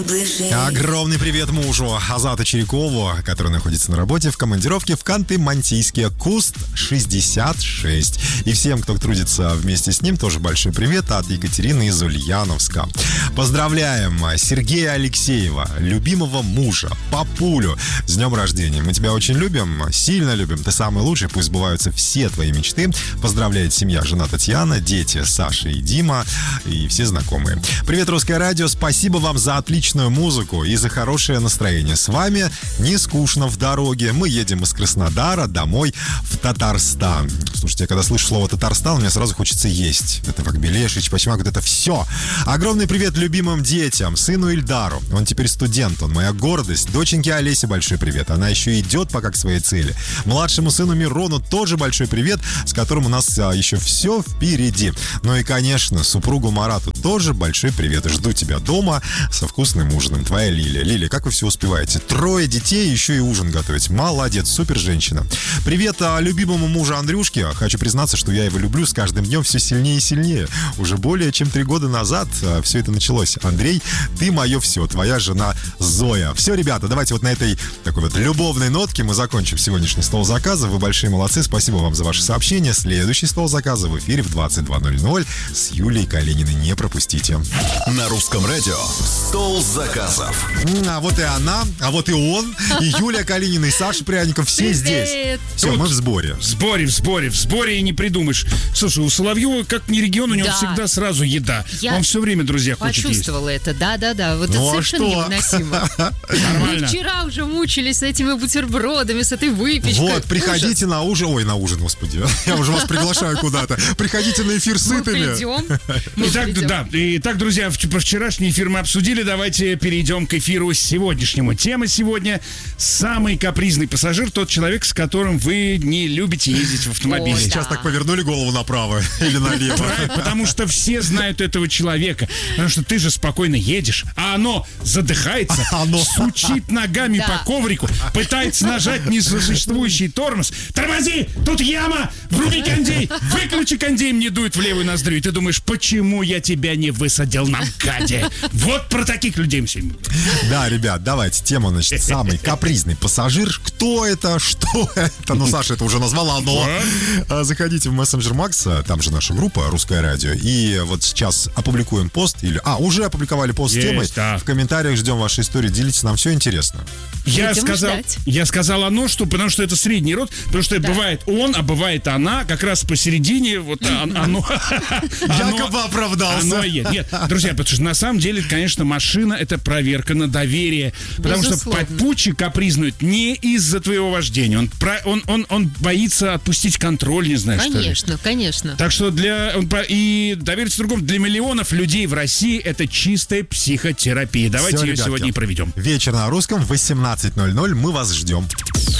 Огромный привет мужу Азату Чирякову, который находится на работе в командировке в Канты-Мансийске, Куст 66. И всем, кто трудится вместе с ним, тоже большой привет от Екатерины из Ульяновска. Поздравляем Сергея Алексеева, любимого мужа, папулю, с днем рождения. Мы тебя очень любим, сильно любим. Ты самый лучший, пусть сбываются все твои мечты. Поздравляет семья, жена Татьяна, дети Саша и Дима и все знакомые. Привет, Русское радио, спасибо вам за отличную музыку и за хорошее настроение. С вами не скучно в дороге. Мы едем из Краснодара домой в Татарстан. Слушайте, я когда слышу слово Татарстан, мне сразу хочется есть. Это Вакбелешич, Почмак, вот это все. Огромный привет любимым детям, сыну Ильдару. Он теперь студент, он моя гордость. Доченьке Олесе большой привет. Она еще идет пока к своей цели. Младшему сыну Мирону тоже большой привет, с которым у нас еще все впереди. Ну и, конечно, супругу Марату тоже большой привет. Жду тебя дома со вкусным ужином. Твоя Лилия. Лилия, как вы все успеваете? 3 детей, еще и ужин готовить. Молодец, супер женщина. Привет любимому мужу Андрюшке. Хочу признаться, что я его люблю с каждым днем все сильнее и сильнее. Уже более чем 3 года назад все это началось. Андрей, ты мое все. Твоя жена Зоя. Все, ребята, давайте вот на этой такой вот любовной нотке мы закончим сегодняшний стол заказа. Вы большие молодцы. Спасибо вам за ваши сообщения. Следующий стол заказа в эфире в 22:00 с Юлией Калининой. Не пропустите. На Русском радио стол заказов. А вот и она, а вот и он, и Юлия Калинина, и Саша Пряников, все Привет. здесь. Все, мы в сборе. В сборе и не придумаешь. Слушай, у Соловьева, как ни регион, у него Да. всегда сразу еда. Я Он все время, друзья, хочет есть. Почувствовала это, да. Вот это Ну, а совершенно что? невыносимо. Мы Нормально. вчера уже мучились с этими бутербродами, с этой выпечкой. Вот, приходите на ужин. Ой, на ужин, господи. Я уже вас приглашаю куда-то. Приходите на эфир Мы сытыми. придем. Итак, друзья, про вчерашний эфир мы обсудили. Давайте перейдем к эфиру сегодняшнему. Тема сегодня: самый капризный пассажир, тот человек, с которым вы не любите ездить в автомобиле. Ой, Сейчас да. так повернули голову направо или налево. Правильно, потому что все знают этого человека. Потому что ты же спокойно едешь, а оно задыхается, сучит ногами Да. по коврику, пытается нажать несуществующий тормоз. Тормози! Тут яма! Вруби кондей! Выключи кондей! Мне дует в левую ноздрю. И ты думаешь, почему я тебя не высадил на МКАДе? Вот про таких людей мы сегодня. Да, ребят, давайте. Тема, значит, самый капризный пассажир. Кто это? Что это? Ну, Саша это уже назвала, но заходите в мессенджер Макса, там же наша группа «Русское радио». И вот сейчас опубликуем пост. Уже опубликовали пост с Есть, темой. да. В комментариях ждем ваши истории. Делитесь, нам все интересно. Будем ждать. Я сказал оно, потому что это средний род, потому что бывает он, а бывает она, как раз посередине, вот оно. Якобы оправдался. Оно и есть. Нет, друзья, потому что на самом деле, конечно, машина — это проверка на доверие. Потому Безусловно. что Пуччи капризнует не из-за твоего вождения. Он боится отпустить контроль, не знаю, что ли. Конечно. Так что и довериться другому для миллионов людей в России — это чистая психотерапия. Давайте Всё, ее ребятки. сегодня и проведем. Вечер на русском в 18:00. Мы вас ждем.